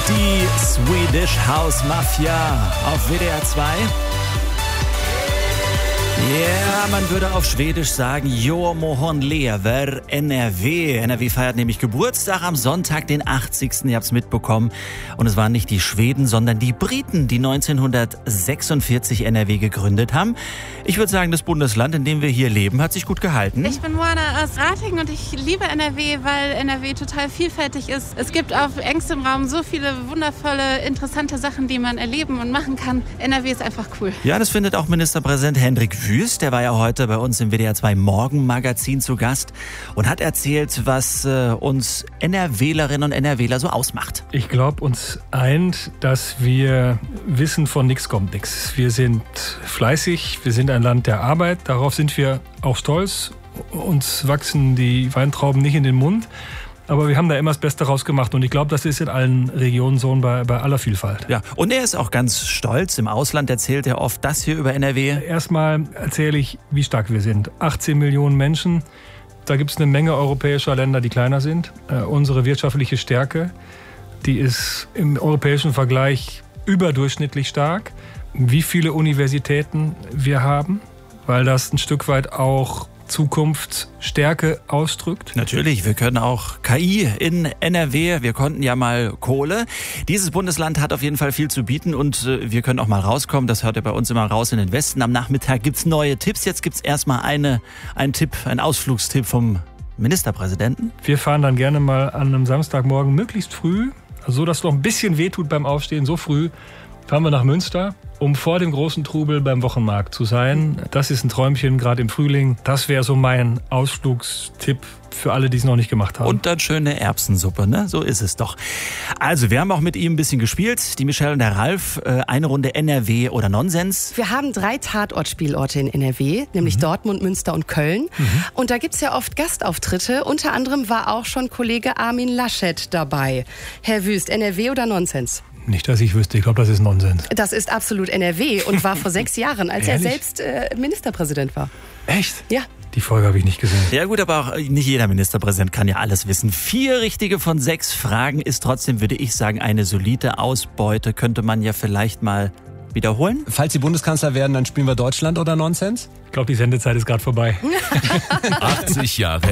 Die Swedish House Mafia auf WDR 2. Ja, man würde auf Schwedisch sagen, Jo Mohon Lever, NRW. NRW feiert nämlich Geburtstag am Sonntag, den 80. Ihr habt's mitbekommen. Und es waren nicht die Schweden, sondern die Briten, die 1946 NRW gegründet haben. Ich würde sagen, das Bundesland, in dem wir hier leben, hat sich gut gehalten. Ich bin Moana aus Ratingen und ich liebe NRW, weil NRW total vielfältig ist. Es gibt auf engstem Raum so viele wundervolle, interessante Sachen, die man erleben und machen kann. NRW ist einfach cool. Ja, das findet auch Ministerpräsident Hendrik Wüst. Der war ja heute bei uns im WDR 2 Morgenmagazin zu Gast und hat erzählt, was uns NRWlerinnen und NRWler so ausmacht. Ich glaube, uns eint, dass wir wissen, von nichts kommt nichts. Wir sind fleißig, wir sind ein Land der Arbeit, darauf sind wir auch stolz. Uns wachsen die Weintrauben nicht in den Mund. Aber wir haben da immer das Beste rausgemacht und ich glaube, das ist in allen Regionen so bei aller Vielfalt. Ja, und er ist auch ganz stolz. Im Ausland erzählt er oft das hier über NRW. Erstmal erzähle ich, wie stark wir sind. 18 Millionen Menschen, da gibt es eine Menge europäischer Länder, die kleiner sind. Unsere wirtschaftliche Stärke, die ist im europäischen Vergleich überdurchschnittlich stark. Wie viele Universitäten wir haben, weil das ein Stück weit auch Zukunftsstärke ausdrückt. Natürlich, wir können auch KI in NRW. Wir konnten ja mal Kohle. Dieses Bundesland hat auf jeden Fall viel zu bieten und wir können auch mal rauskommen. Das hört ihr bei uns immer raus in den Westen. Am Nachmittag gibt's neue Tipps. Jetzt gibt's erstmal einen Ausflugstipp vom Ministerpräsidenten. Wir fahren dann gerne mal an einem Samstagmorgen möglichst früh, so dass es noch ein bisschen wehtut beim Aufstehen, so früh. Fahren wir nach Münster, um vor dem großen Trubel beim Wochenmarkt zu sein. Das ist ein Träumchen, gerade im Frühling. Das wäre so mein Ausflugstipp für alle, die es noch nicht gemacht haben. Und dann schöne Erbsensuppe, ne? So ist es doch. Also, wir haben auch mit ihm ein bisschen gespielt. Die Michelle und der Ralf. Eine Runde NRW oder Nonsens. Wir haben 3 Tatortspielorte in NRW, nämlich Dortmund, Münster und Köln. Und da gibt's ja oft Gastauftritte. Unter anderem war auch schon Kollege Armin Laschet dabei. Herr Wüst, NRW oder Nonsens? Nicht, dass ich wüsste. Ich glaube, das ist Nonsens. Das ist absolut NRW und war vor 6 Jahren, als er selbst Ministerpräsident war. Echt? Ja. Die Folge habe ich nicht gesehen. Ja gut, aber auch nicht jeder Ministerpräsident kann ja alles wissen. 4 richtige von 6 Fragen ist trotzdem, würde ich sagen, eine solide Ausbeute. Könnte man ja vielleicht mal wiederholen. Falls Sie Bundeskanzler werden, dann spielen wir Deutschland oder Nonsens? Ich glaube, die Sendezeit ist gerade vorbei. 80 Jahre